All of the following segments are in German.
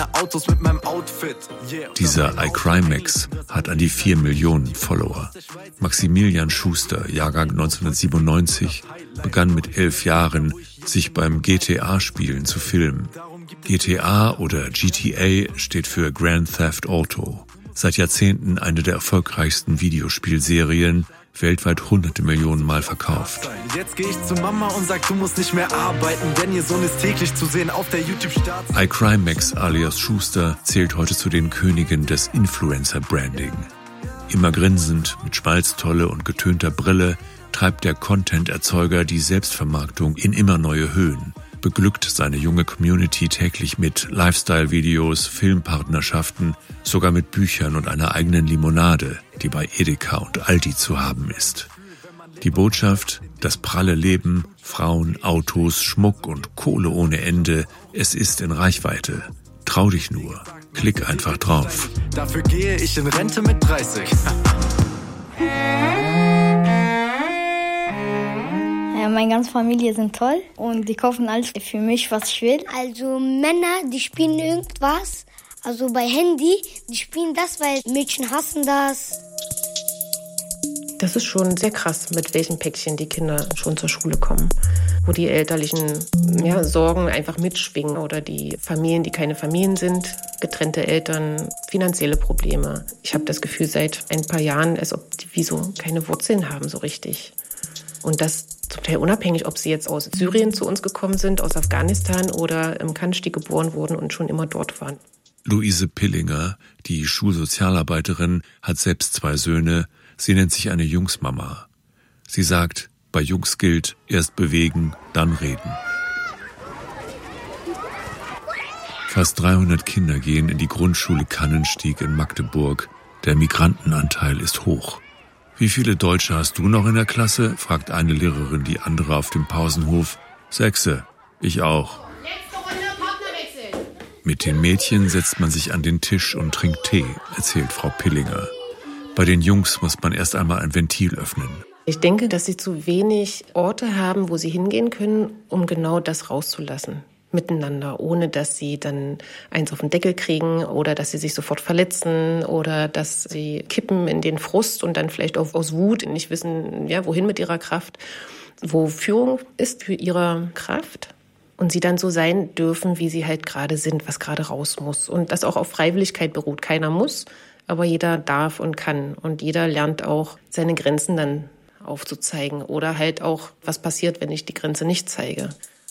Autos mit meinem Outfit. Dieser iCrimex hat an die 4 Millionen Follower. Maximilian Schuster, Jahrgang 1997, begann mit 11 Jahren, sich beim GTA-Spielen zu filmen. GTA oder GTA steht für Grand Theft Auto. Seit Jahrzehnten eine der erfolgreichsten Videospielserien, weltweit hunderte Millionen Mal verkauft. Jetzt gehe ich zu Mama und sag, du musst nicht mehr arbeiten, denn ihr Sohn ist täglich zu sehen auf der YouTube-Start. iCrimex alias Schuster zählt heute zu den Königen des Influencer-Branding. Immer grinsend, mit Schmalztolle und getönter Brille treibt der Content-Erzeuger die Selbstvermarktung in immer neue Höhen, beglückt seine junge Community täglich mit Lifestyle-Videos, Filmpartnerschaften, sogar mit Büchern und einer eigenen Limonade, die bei Edeka und Aldi zu haben ist. Die Botschaft, das pralle Leben, Frauen, Autos, Schmuck und Kohle ohne Ende, es ist in Reichweite. Trau dich nur, klick einfach drauf. Dafür gehe ich in Rente mit 30. Meine ganze Familie sind toll und die kaufen alles für mich, was ich will. Also Männer, die spielen irgendwas, also bei Handy, die spielen das, weil Mädchen hassen das. Das ist schon sehr krass, mit welchen Päckchen die Kinder schon zur Schule kommen. Wo die elterlichen Sorgen einfach mitschwingen oder die Familien, die keine Familien sind, getrennte Eltern, finanzielle Probleme. Ich habe das Gefühl seit ein paar Jahren, als ob die wie so keine Wurzeln haben so richtig. Und das zum Teil unabhängig, ob sie jetzt aus Syrien zu uns gekommen sind, aus Afghanistan oder im Kanstieg geboren wurden und schon immer dort waren. Luise Pillinger, die Schulsozialarbeiterin, hat selbst 2 Söhne. Sie nennt sich eine Jungsmama. Sie sagt, bei Jungs gilt, erst bewegen, dann reden. Fast 300 Kinder gehen in die Grundschule Kannenstieg in Magdeburg. Der Migrantenanteil ist hoch. Wie viele Deutsche hast du noch in der Klasse? Fragt eine Lehrerin die andere auf dem Pausenhof. 6. Ich auch. Letzte Runde, Partnerwechsel. Mit den Mädchen setzt man sich an den Tisch und trinkt Tee, erzählt Frau Pillinger. Bei den Jungs muss man erst einmal ein Ventil öffnen. Ich denke, dass sie zu wenig Orte haben, wo sie hingehen können, um genau das rauszulassen. Miteinander, ohne dass sie dann eins auf den Deckel kriegen oder dass sie sich sofort verletzen oder dass sie kippen in den Frust und dann vielleicht auch aus Wut nicht wissen, wohin mit ihrer Kraft, wo Führung ist für ihre Kraft und sie dann so sein dürfen, wie sie halt gerade sind, was gerade raus muss und das auch auf Freiwilligkeit beruht. Keiner muss, aber jeder darf und kann und jeder lernt auch seine Grenzen dann aufzuzeigen oder halt auch, was passiert, wenn ich die Grenze nicht zeige.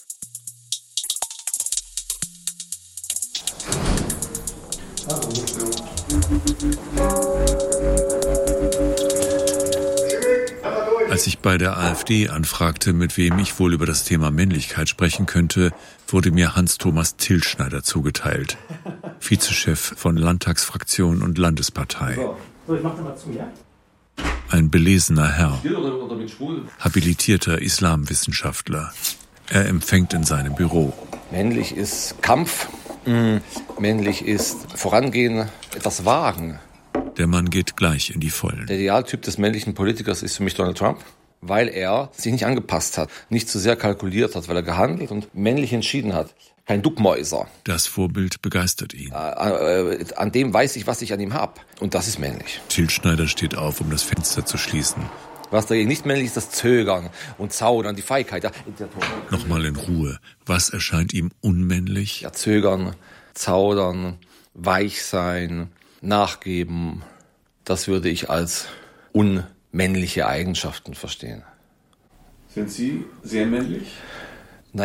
Als ich bei der AfD anfragte, mit wem ich wohl über das Thema Männlichkeit sprechen könnte, wurde mir Hans-Thomas Tilschneider zugeteilt. Vizechef von Landtagsfraktion und Landespartei. So, ich mach den mal zu, ja? Ein belesener Herr, habilitierter Islamwissenschaftler. Er empfängt in seinem Büro. Männlich ist Kampf, männlich ist Vorangehen, etwas wagen. Der Mann geht gleich in die Vollen. Der Idealtyp des männlichen Politikers ist für mich Donald Trump, weil er sich nicht angepasst hat, nicht zu sehr kalkuliert hat, weil er gehandelt und männlich entschieden hat. Kein Duckmäuser. Das Vorbild begeistert ihn. An dem weiß ich, was ich an ihm habe. Und das ist männlich. Tilschneider steht auf, um das Fenster zu schließen. Was dagegen nicht männlich ist, das Zögern und Zaudern, die Feigheit. Ja. Nochmal in Ruhe. Was erscheint ihm unmännlich? Ja, Zögern, Zaudern, weich sein, nachgeben. Das würde ich als unmännliche Eigenschaften verstehen. Sind Sie sehr männlich?